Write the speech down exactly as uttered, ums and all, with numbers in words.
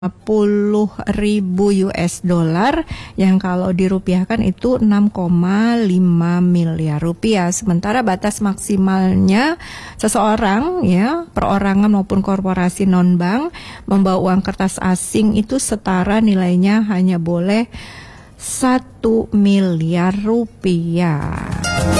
puluh ribu U S dollar yang kalau dirupiahkan itu enam koma lima miliar rupiah. Sementara batas maksimalnya seseorang ya, perorangan maupun korporasi non-bank membawa uang kertas asing itu setara nilainya hanya boleh satu miliar rupiah.